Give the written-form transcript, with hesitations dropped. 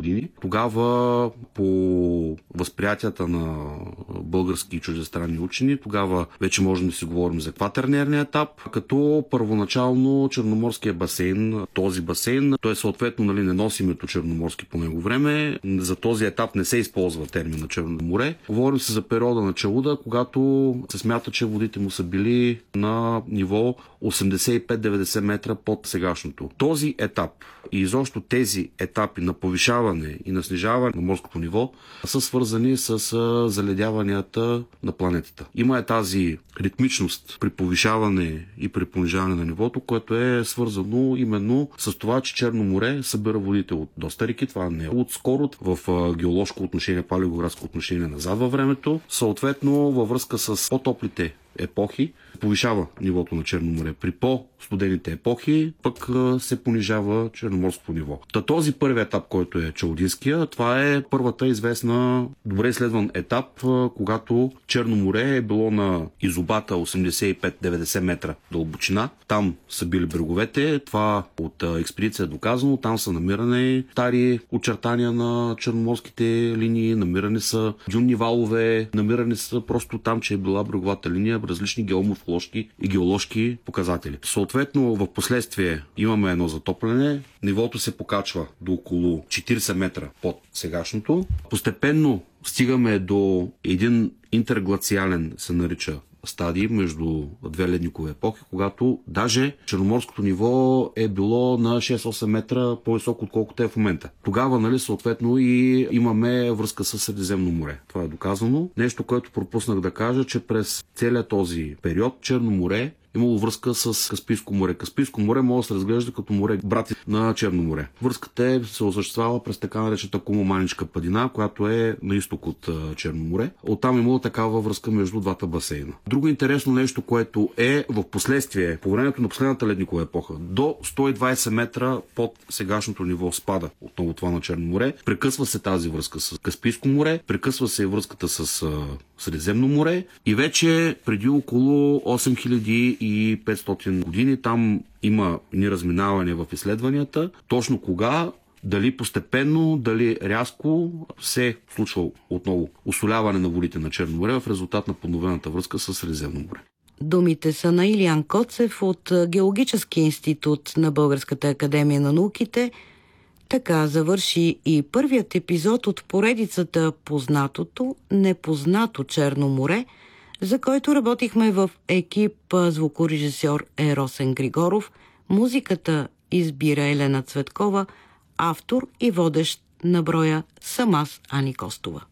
години. Тогава по възприятията на български и чуждестранни учени, тогава вече можем да си говорим за кватернерния етап, като първоначално Черноморския басейн, този басейн, той съответно не носи името Черноморски по него време, за този етап не се използва термина Черно море. Говорим се за периода на Чалуда, когато се смята, че водите му са били на ниво 85-90 метра под сегашното. Този етап и изобщо тези етапи на повишаване и на снижаване на морското ниво са свързани с заледяванията на планетата. Има тази ритмичност при повишаване и при понижаване на нивото, което е свързано именно с това, че Черно море събира водите от доста реки. Това не е отскоро в геоложко отношение, палеографско отношение назад във времето. Съответно, във връзка с по-топлите епохи повишава нивото на Черно море. При по-студените епохи пък се понижава черноморското ниво. Този първи етап, който е Чалдинския, това е първата известна, добре изследван етап, когато Черно море е било на изобата 85-90 метра дълбочина. Там са били бреговете. Това от експедиция е доказано. Там са намирани стари очертания на черноморските линии, намирани са дюнни валове, намирани са просто там, че е била бреговата линия, различни геоморфоложки и геоложки показатели. Съответно, в последствие имаме едно затопляне. Нивото се покачва до около 40 метра под сегашното. Постепенно стигаме до един интерглациален, се нарича, стадии между две ледникови епохи, когато даже черноморското ниво е било на 6-8 метра по-високо, отколкото е в момента. Тогава, съответно, и имаме връзка с Средиземно море. Това е доказано. Нещо, което пропуснах да кажа, че през целият този период Черно море имало връзка с Каспийско море. Каспийско море може да се разглежда като море брати на Черно море. Връзката се осъществява през така наречената Кумоманичка падина, която е на изток от Черно море. Оттам имало такава връзка между двата басейна. Друго интересно нещо, което е в последствие, по времето на последната ледникова епоха, до 120 метра под сегашното ниво спада отново това на Черно море. Прекъсва се тази връзка с Каспийско море, прекъсва се и връзката с Средиземно море и вече преди около 8500 години там има неразминаване в изследванията. Точно кога, дали постепенно, дали рязко се случва отново усоляване на водите на Черно море в резултат на подновената връзка с Средиземно море. Думите са на Илиян Коцев от Геологическия институт на Българската академия на науките. Така завърши и първият епизод от поредицата "Познатото, непознато Черно море", за който работихме в екип. Звукорежисьор е Росен Григоров, музиката избира Елена Цветкова, автор и водещ на броя съм аз, Ани Костова.